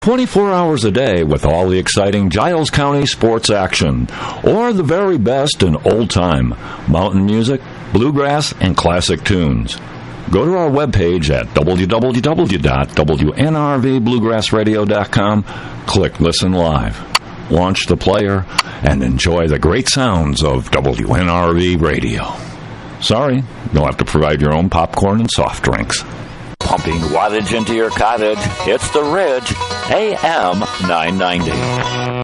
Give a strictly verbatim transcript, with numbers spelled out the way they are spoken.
twenty-four hours a day with all the exciting Giles County sports action, or the very best in old-time mountain music, bluegrass, and classic tunes. Go to our webpage at w w w dot w n r v bluegrass radio dot com, click Listen Live, launch the player, and enjoy the great sounds of W N R V Radio. Sorry, you'll have to provide your own popcorn and soft drinks. Pumping wattage into your cottage, it's The Ridge, A M nine ninety.